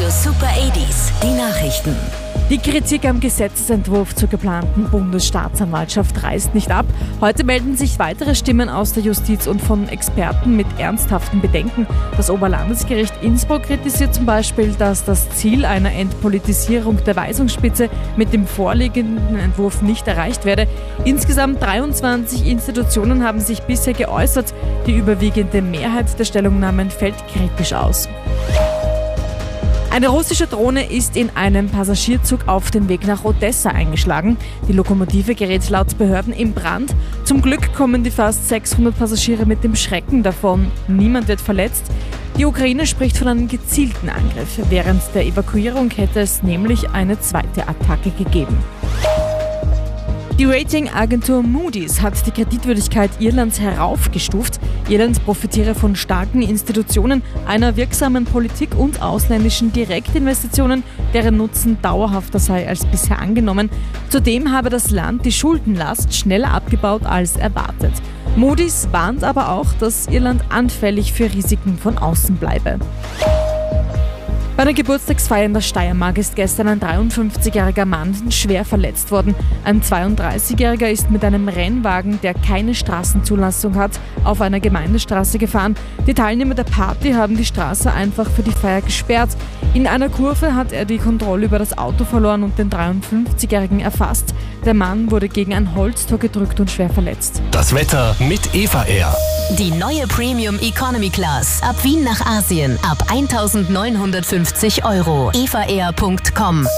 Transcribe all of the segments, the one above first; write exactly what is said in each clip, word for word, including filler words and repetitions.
Radio Super achtziger, die Nachrichten. Die Kritik am Gesetzesentwurf zur geplanten Bundesstaatsanwaltschaft reißt nicht ab. Heute melden sich weitere Stimmen aus der Justiz und von Experten mit ernsthaften Bedenken. Das Oberlandesgericht Innsbruck kritisiert zum Beispiel, dass das Ziel einer Entpolitisierung der Weisungsspitze mit dem vorliegenden Entwurf nicht erreicht werde. Insgesamt dreiundzwanzig Institutionen haben sich bisher geäußert. Die überwiegende Mehrheit der Stellungnahmen fällt kritisch aus. Eine russische Drohne ist in einem Passagierzug auf den Weg nach Odessa eingeschlagen. Die Lokomotive gerät laut Behörden in Brand. Zum Glück kommen die fast sechshundert Passagiere mit dem Schrecken davon. Niemand wird verletzt. Die Ukraine spricht von einem gezielten Angriff. Während der Evakuierung hätte es nämlich eine zweite Attacke gegeben. Die Ratingagentur Moody's hat die Kreditwürdigkeit Irlands heraufgestuft. Irland profitiere von starken Institutionen, einer wirksamen Politik und ausländischen Direktinvestitionen, deren Nutzen dauerhafter sei als bisher angenommen. Zudem habe das Land die Schuldenlast schneller abgebaut als erwartet. Moody's warnt aber auch, dass Irland anfällig für Risiken von außen bleibe. Bei einer Geburtstagsfeier in der Steiermark ist gestern ein dreiundfünfzigjähriger Mann schwer verletzt worden. Ein zweiunddreißigjähriger ist mit einem Rennwagen, der keine Straßenzulassung hat, auf einer Gemeindestraße gefahren. Die Teilnehmer der Party haben die Straße einfach für die Feier gesperrt. In einer Kurve hat er die Kontrolle über das Auto verloren und den dreiundfünfzigjährigen erfasst. Der Mann wurde gegen ein Holztor gedrückt und schwer verletzt. Das Wetter mit Eva Air. Die neue Premium Economy Class. Ab Wien nach Asien. Ab eintausendneunhundertfünfzig Euro. eva air punkt com.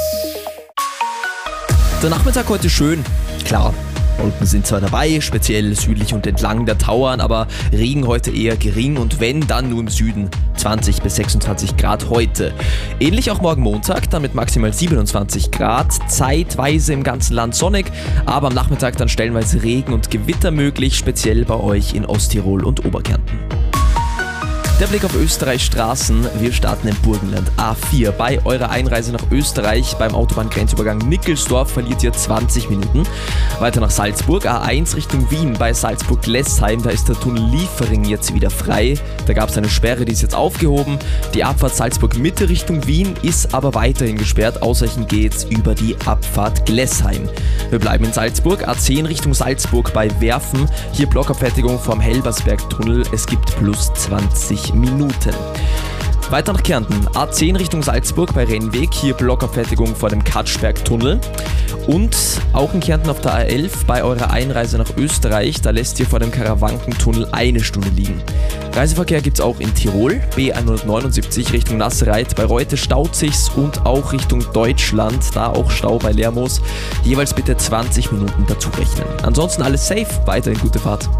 Der Nachmittag heute schön. Klar, Wolken sind zwar dabei, speziell südlich und entlang der Tauern, aber Regen heute eher gering und wenn, dann nur im Süden. zwanzig bis sechsundzwanzig Grad heute. Ähnlich auch morgen Montag, dann mit maximal siebenundzwanzig Grad, zeitweise im ganzen Land sonnig, aber am Nachmittag dann stellenweise Regen und Gewitter möglich, speziell bei euch in Osttirol und Oberkärnten. Der Blick auf Österreichs Straßen. Wir starten im Burgenland. A vier. Bei eurer Einreise nach Österreich beim Autobahngrenzübergang Nickelsdorf verliert ihr zwanzig Minuten. Weiter nach Salzburg. A eins Richtung Wien bei Salzburg-Lessheim. Da ist der Tunnel Liefering jetzt wieder frei. Da gab es eine Sperre, die ist jetzt aufgehoben. Die Abfahrt Salzburg-Mitte Richtung Wien ist aber weiterhin gesperrt. Ausweichen geht's über die Abfahrt Glessheim. Wir bleiben in Salzburg. A zehn Richtung Salzburg bei Werfen. Hier Blockabfertigung vom Helbersberg-Tunnel. Es gibt plus zwanzig Minuten. Weiter nach Kärnten. A zehn Richtung Salzburg bei Rennweg. Hier Blockabfertigung vor dem Katschberg-Tunnel. Und auch in Kärnten auf der A elf bei eurer Einreise nach Österreich. Da lässt ihr vor dem Karawankentunnel eine Stunde liegen. Reiseverkehr gibt es auch in Tirol. B hundertneunundsiebzig Richtung Nassereit. Bei Reute staut sich's und auch Richtung Deutschland. Da auch Stau bei Lermoos. Jeweils bitte zwanzig Minuten dazu rechnen. Ansonsten alles safe. Weiterhin gute Fahrt.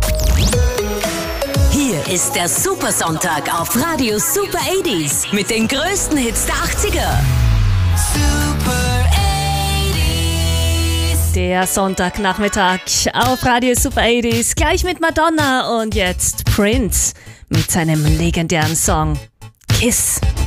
Hier ist der Supersonntag auf Radio Super achtziger mit den größten Hits der achtziger. Super achtziger. Der Sonntagnachmittag auf Radio Super achtziger, gleich mit Madonna und jetzt Prince mit seinem legendären Song Kiss.